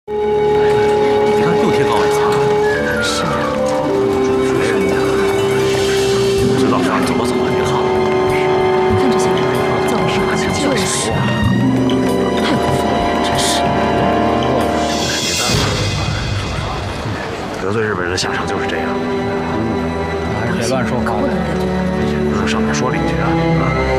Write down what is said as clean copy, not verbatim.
你看又贴高了一层。 是啊， 知道啥怎么走还挺好。 看这些人，造的是啥？就是啊，太过分了，真是。 没办法，得罪日本人的下场就是这样。 还是别乱说话不能得罪他们。 不是上面说了一句啊。